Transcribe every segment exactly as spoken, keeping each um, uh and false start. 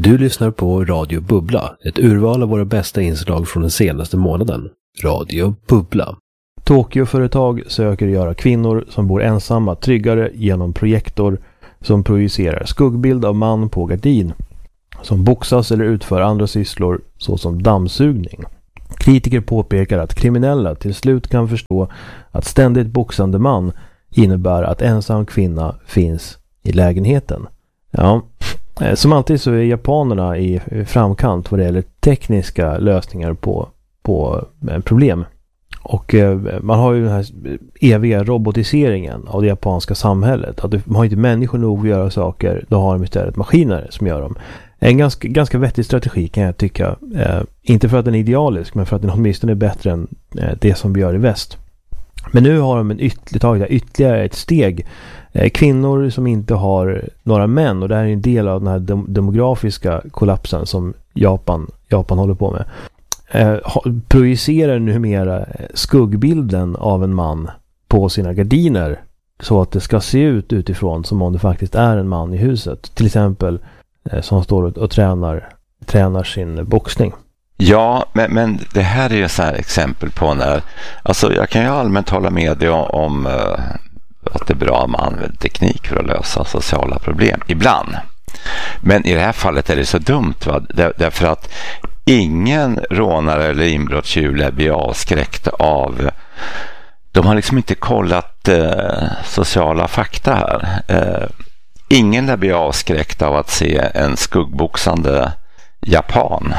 Du lyssnar på Radio Bubbla, ett urval av våra bästa inslag från den senaste månaden. Radio Bubbla. Tokyo-företag söker göra kvinnor som bor ensamma tryggare genom projektor som projicerar skuggbild av man på gardin, som boxas eller utför andra sysslor såsom dammsugning. Kritiker påpekar att kriminella till slut kan förstå att ständigt boxande man innebär att ensam kvinna finns i lägenheten. Ja, som alltid så är japanerna i framkant vad det gäller tekniska lösningar på, på problem. Och eh, man har ju den här eviga robotiseringen av det japanska samhället. Att man har inte människor nog att göra saker, då har de istället maskiner som gör dem. En ganska, ganska vettig strategi kan jag tycka. Eh, inte för att den är idealisk, men för att den åtminstone är bättre än eh, det som vi gör i väst. Men nu har de en ytterligare, tagit ytterligare ett steg. Eh, kvinnor som inte har några män, och det här är en del av den här dem- demografiska kollapsen som Japan, Japan håller på med. Eh, projicerar numera skuggbilden av en man på sina gardiner så att det ska se ut utifrån som om det faktiskt är en man i huset. Till exempel eh, som står och, och tränar, tränar sin boxning. Ja, men, men det här är ju så här exempel på när, alltså jag kan ju allmänt hålla med dig om, om uh, att det är bra att man använder teknik för att lösa sociala problem, ibland. Men i det här fallet är det så dumt, va? Där, därför att ingen rånare eller inbrottstjuv blir avskräckt av, de har liksom inte kollat uh, sociala fakta här. Uh, ingen lär bli avskräckt av att se en skuggboxande japan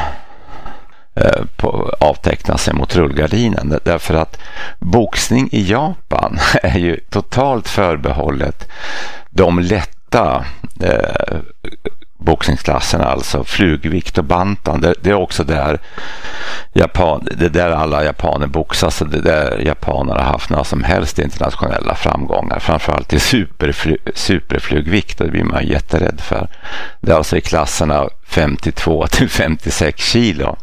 på, avteckna sig mot rullgardinen, därför att boxning i Japan är ju totalt förbehållet de lätta eh, boxningsklasserna, alltså flugvikt och bantam. Det, det är också där Japan, det där alla japaner boxas, och det där japaner har haft några som helst internationella framgångar, framförallt i superfly, superflugvikt, och det blir man jätterädd för. Det är alltså i klasserna femtiotvå till femtiosex kilo.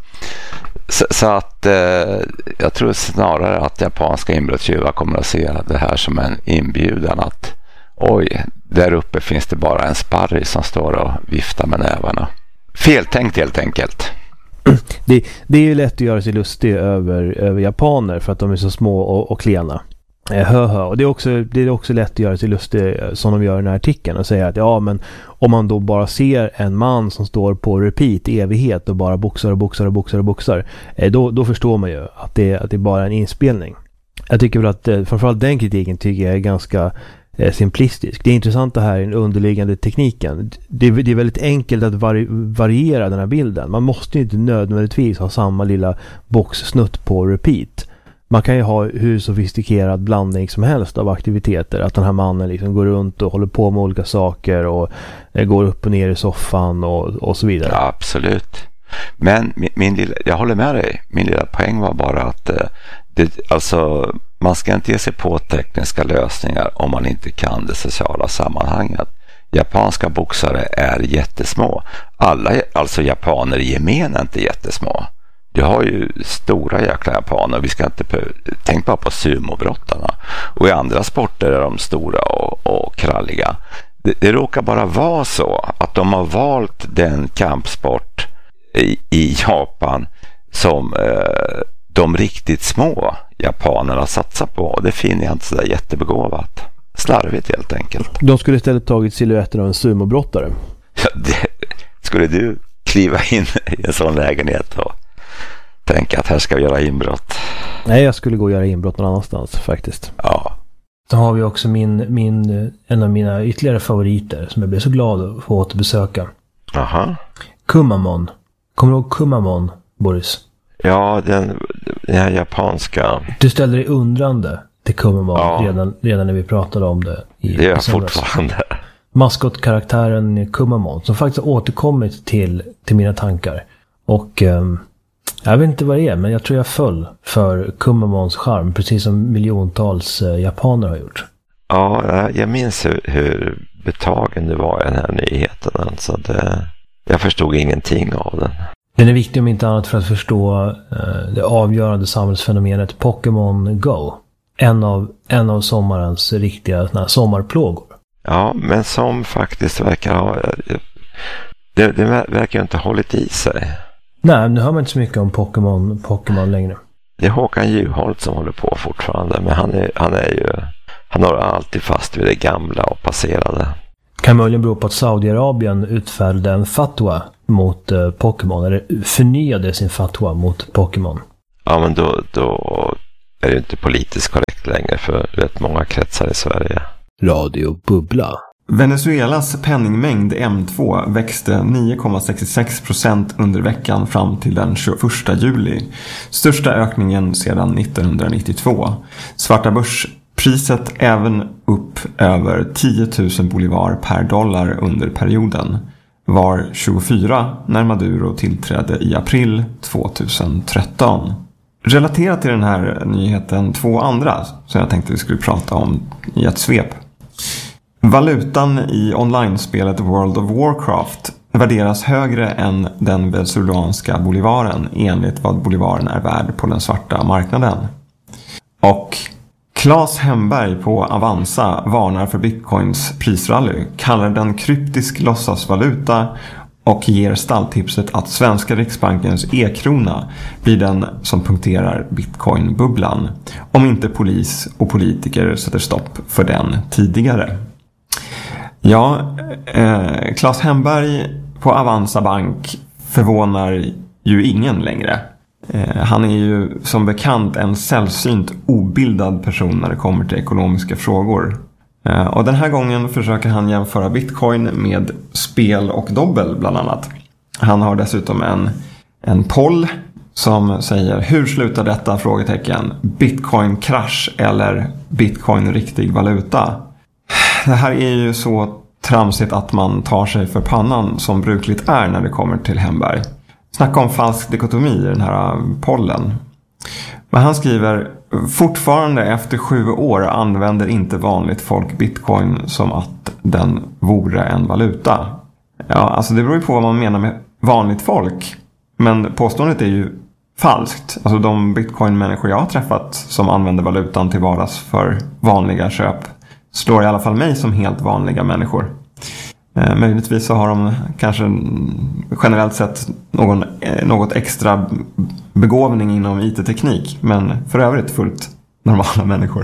Så, så att eh, jag tror snarare att japanska inbrottstjuvar kommer att se det här som en inbjudan att oj, där uppe finns det bara en sparris som står och viftar med nävarna. Feltänkt helt enkelt. Det, det är ju lätt att göra sig lustig över, över japaner för att de är så små och, och klena. Hö, hö. Och det är, också, det är också lätt att göra sig lustig som de gör i den här artikeln och säga att ja, men om man då bara ser en man som står på repeat i evighet och bara boxar och boxar och boxar och boxar, då, då förstår man ju att det, att det är bara en inspelning. Jag tycker väl att framförallt den kritiken tycker jag är ganska eh, simplistisk. Det är intressant det här i den underliggande tekniken. Det är, det är väldigt enkelt att vari, variera den här bilden. Man måste ju inte nödvändigtvis ha samma lilla boxsnutt på repeat. Man kan ju ha hur sofistikerad blandning som helst av aktiviteter. Att den här mannen liksom går runt och håller på med olika saker och eh, går upp och ner i soffan och, och så vidare. Ja, absolut. Men min, min lilla, jag håller med dig. Min lilla poäng var bara att eh, det, alltså, man ska inte ge sig på tekniska lösningar om man inte kan det sociala sammanhanget. Japanska boxare är jättesmå. Alla, alltså japaner i gemen är inte jättesmå. Du har ju stora jäkla japaner. Vi ska inte tänka bara på sumobrottarna. Och i andra sporter är de stora och, och kralliga. Det, det råkar bara vara så att de har valt den kampsport i, i Japan som eh, de riktigt små japanerna satsar på. Och det finner jag inte så där jättebegåvat. Slarvigt helt enkelt. De skulle istället tagit silhuetten av en sumobrottare. Ja, det, skulle du kliva in i en sån lägenhet och tänka att här ska vi göra inbrott? Nej, jag skulle gå och göra inbrott någon annanstans faktiskt. Ja. Då har vi också min, min, en av mina ytterligare favoriter som jag blev så glad att få återbesöka. Aha. Kumamon. Kommer du ihåg Kumamon, Boris? Ja, den, den här japanska. Du ställde dig undrande till Kumamon ja. redan, redan när vi pratade om det. I, det gör jag fortfarande. Maskotkaraktären Kumamon som faktiskt har återkommit till, till mina tankar. Och um, jag vet inte vad det är, men jag tror jag föll för Kumamons charm, precis som miljontals uh, japaner har gjort. Ja, jag minns hur, hur betagen det var i den här nyheten. Alltså det, jag förstod ingenting av den. Den är viktig om inte annat för att förstå uh, det avgörande samhällsfenomenet Pokémon Go. En av, en av sommarens riktiga såna, sommarplågor. Ja, men som faktiskt verkar ha det, det verkar ju inte ha hållit i sig. Nej, nu hör man inte så mycket om Pokémon, Pokémon längre. Det är Håkan Juholt som håller på fortfarande, men han är, han är ju han har alltid fast vid det gamla och passerade. Kan möjligen bero på att Saudiarabien utfärdade en fatwa mot eh, Pokémon, eller förnyade sin fatwa mot Pokémon. Ja, men då, då är det inte politiskt korrekt längre för rätt många kretsar i Sverige. Radio Bubbla. Venezuelas penningmängd M två växte nio komma sextiosex procent under veckan fram till den tjugoförsta juli. Största ökningen sedan nittonhundranittiotvå. Svarta börspriset även upp över tio tusen bolivar per dollar under perioden. Var tjugofyra när Maduro tillträdde i april tjugohundratretton. Relaterat till den här nyheten två andra som jag tänkte vi skulle prata om i ett svep. Valutan i online-spelet World of Warcraft värderas högre än den venezuelanska bolivaren enligt vad bolivaren är värd på den svarta marknaden. Och Claes Hemberg på Avanza varnar för bitcoins prisrally, kallar den kryptisk låtsasvaluta och ger stalltipset att svenska Riksbankens e-krona blir den som punkterar bitcoin-bubblan, om inte polis och politiker sätter stopp för den tidigare. Ja, eh, Claes Hemberg på Avanza Bank förvånar ju ingen längre. Eh, han är ju som bekant en sällsynt obildad person när det kommer till ekonomiska frågor. Eh, och den här gången försöker han jämföra bitcoin med spel och dobbel bland annat. Han har dessutom en, en poll som säger: hur slutar detta? Frågetecken. Bitcoin krasch eller bitcoin riktig valuta? Det här är ju så tramsigt att man tar sig för pannan som brukligt är när det kommer till Hemberg. Snacka om falsk dikotomi i den här pollen. Men han skriver: fortfarande efter sju år använder inte vanligt folk bitcoin som att den vore en valuta. Ja, alltså det beror ju på vad man menar med vanligt folk. Men påståendet är ju falskt. Alltså de bitcoin-människor jag har träffat som använder valutan till vardags för vanliga köp slår i alla fall mig som helt vanliga människor. Eh, möjligtvis så har de kanske generellt sett någon, eh, något extra begåvning inom I T-teknik, men för övrigt fullt normala människor.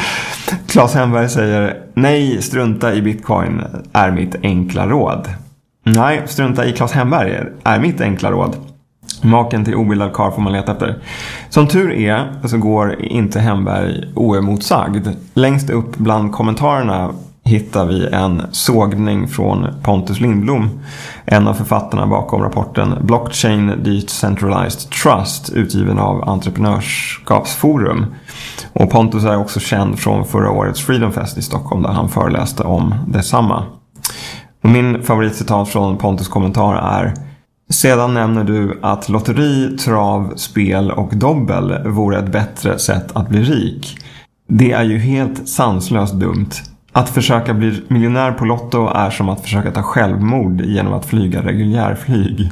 Claes Hemberg säger: nej, strunta i bitcoin är mitt enkla råd. Nej, strunta i Claes Hemberg är mitt enkla råd. Maken till obildad karl får man leta efter. Som tur är så går inte Hemberg oemotsagd. Längst upp bland kommentarerna hittar vi en sågning från Pontus Lindblom, en av författarna bakom rapporten Blockchain Decentralized Trust, utgiven av Entreprenörskapsforum. Och Pontus är också känd från förra årets Freedom Fest i Stockholm, där han föreläste om detsamma. Och min favoritcitat från Pontus kommentar är: sedan nämner du att lotteri, trav, spel och dobbel vore ett bättre sätt att bli rik. Det är ju helt sanslöst dumt. Att försöka bli miljonär på lotto är som att försöka ta självmord genom att flyga reguljärflyg.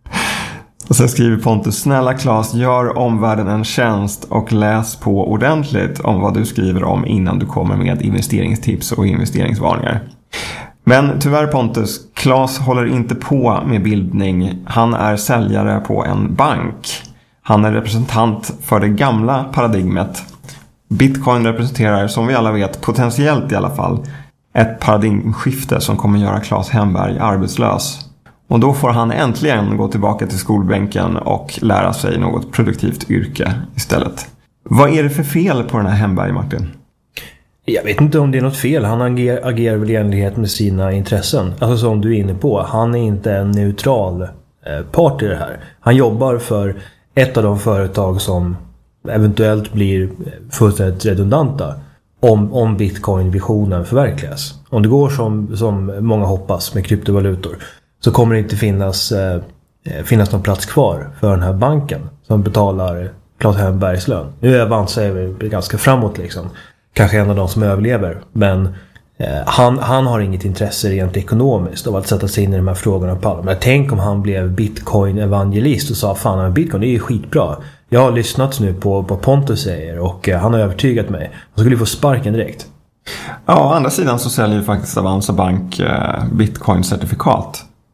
Och sen skriver Pontus: snälla Claes, gör omvärlden en tjänst och läs på ordentligt om vad du skriver om innan du kommer med investeringstips och investeringsvarningar. Men tyvärr Pontus, Claes håller inte på med bildning. Han är säljare på en bank. Han är representant för det gamla paradigmet. Bitcoin representerar, som vi alla vet, potentiellt i alla fall, ett paradigmskifte som kommer göra Claes Hemberg arbetslös. Och då får han äntligen gå tillbaka till skolbänken och lära sig något produktivt yrke istället. Vad är det för fel på den här Hemberg, Martin? Jag vet inte om det är något fel. Han agerar, agerar väl i enlighet med sina intressen. Alltså som du är inne på. Han är inte en neutral eh, part i det här. Han jobbar för ett av de företag som eventuellt blir fullständigt redundanta om, om bitcoin-visionen förverkligas. Om det går som, som många hoppas med kryptovalutor, så kommer det inte finnas, eh, finnas någon plats kvar för den här banken som betalar Claes Hembergs lön. Nu är Avanza ganska framåt liksom. Kanske en av de som överlever. Men eh, han, han har inget intresse rent ekonomiskt av att sätta sig in i de här frågorna på allvar. Men tänk om han blev bitcoin-evangelist och sa: fan, bitcoin det är ju skitbra. Jag har lyssnat nu på vad Pontus säger och eh, han har övertygat mig. Och så skulle vi få sparken direkt. Ja, å andra sidan så säljer ju faktiskt Avanza Bank eh, bitcoin-certifikat.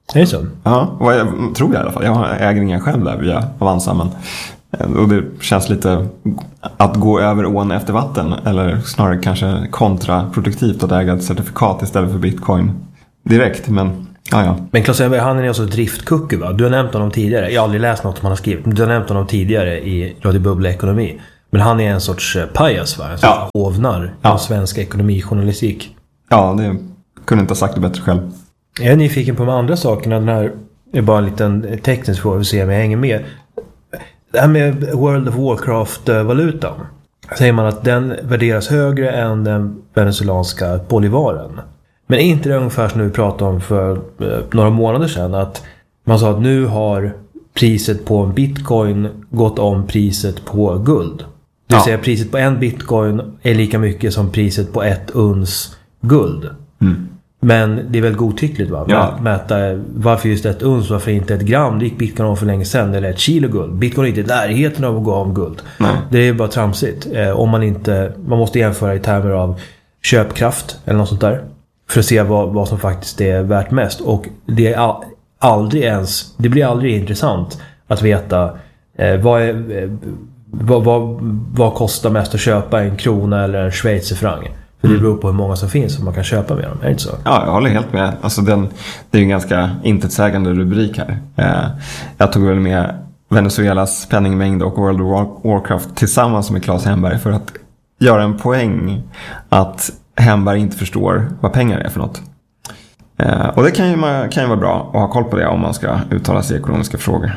Är det så? Ja, och jag tror jag i alla fall. Jag äger inga själv där via Avanza, men och det känns lite att gå över ån efter vatten, eller snarare kanske kontraproduktivt att äga ett certifikat istället för bitcoin direkt, men ja, ja. Men Claes Hemberg, han är alltså driftkucku, va? Du har nämnt honom tidigare. Jag har aldrig läst något som han har skrivit, men du har nämnt honom tidigare i Radio Bubbla Ekonomi. Men han är en sorts pajas, va? En sorts ja. hovnar ja. av svensk ekonomijournalistik. Ja, det kunde inte ha sagt det bättre själv. Jag är nyfiken på de andra sakerna. Den här är bara en liten teknisk fråga för att se om jag hänger med. Det här med World of Warcraft-valutan. Säger man att den värderas högre än den venezuelanska bolivaren. Men är inte det ungefär som vi pratade om för eh, några månader sedan? Att man sa att nu har priset på en bitcoin gått om priset på guld. Det vill ja. säga priset på en bitcoin är lika mycket som priset på ett uns guld. Mm. Men det är väl godtyckligt, va? Ja. Mäta varför just ett uns, varför inte ett gram. Det gick bitcoin om för länge sedan, eller ett kilo guld. Bitcoin är inte i närheten av att gå om guld. Nej. Det är bara tramsigt. eh, Om man inte, man måste jämföra i termer av köpkraft eller något sånt där, för att se vad, vad som faktiskt är värt mest. Och det är all, aldrig ens, det blir aldrig intressant att veta eh, vad, är, eh, vad, vad, vad kostar mest att köpa en krona eller en schweizerfranc. För det beror på hur många som finns som man kan köpa med dem, är det inte så? Ja, jag håller helt med. Alltså den, det är ju en ganska intetsägande rubrik här. Eh, jag tog väl med Venezuelas penningmängd och World of Warcraft tillsammans med Claes Hemberg för att göra en poäng att Hemberg inte förstår vad pengar är för något. Eh, och det kan ju, kan ju vara bra att ha koll på det om man ska uttala sig i ekonomiska frågor.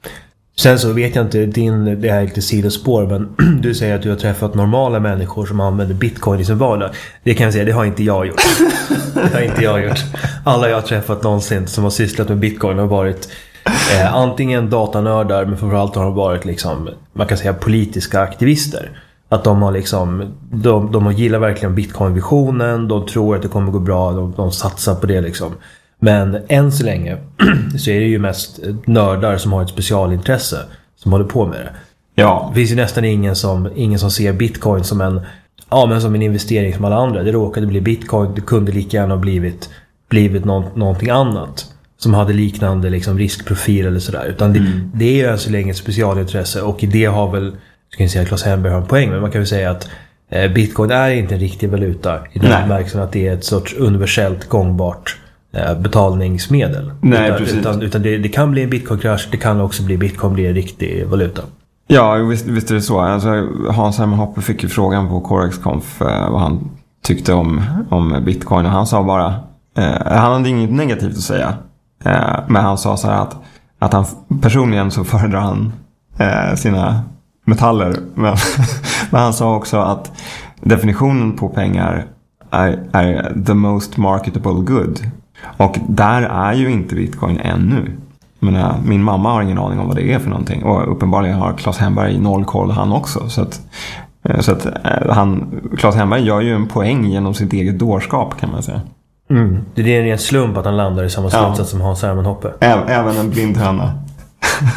Sen så vet jag inte, din, det här är lite sidospår, men du säger att du har träffat normala människor som använder bitcoin i sin vardag. Det kan jag säga, det har inte jag gjort. Det har inte jag gjort. Alla jag har träffat någonsin som har sysslat med bitcoin har varit eh, antingen datanördar, men framförallt har de varit liksom, man kan säga politiska aktivister. Att de har liksom, de, de gillar verkligen bitcoin-visionen, de tror att det kommer gå bra, de, de satsar på det liksom. Men än så länge så är det ju mest nördar som har ett specialintresse som håller på med det. Ja. Det finns ju nästan ingen som, ingen som ser bitcoin som en, ja, men som en investering som alla andra. Det råkade bli bitcoin, det kunde lika gärna ha blivit, blivit nå, någonting annat som hade liknande liksom riskprofil eller sådär. Utan det, mm. det är ju än så länge ett specialintresse, och i det har väl, ska jag säga att Claes Hemberg har en poäng, men man kan väl säga att eh, bitcoin är inte en riktig valuta i den bemärkelsen att det är ett sorts universellt gångbart betalningsmedel. Nej, utan, precis. utan, utan det, det kan bli en bitcoin-krasch, det kan också bli bitcoin bli en riktig valuta. Ja, visst, visst är det så. Alltså, Hans Hermann Hoppe fick ju frågan på CoreXconf eh, vad han tyckte om, om bitcoin, och han sa bara eh, han hade inget negativt att säga, eh, men han sa så här att, att han personligen så föredrar han eh, sina metaller, men, men han sa också att definitionen på pengar är, är the most marketable good. Och där är ju inte bitcoin ännu. Men min mamma har ingen aning om vad det är för någonting. Och uppenbarligen har Claes Hemberg noll koll han också. Så att, så att han, Claes Hemberg gör ju en poäng genom sitt eget dårskap, kan man säga. Mm. Det är en ren slump att han landar i samma slutsats, ja, som Hans Hermann Hoppe. Även en blind höna.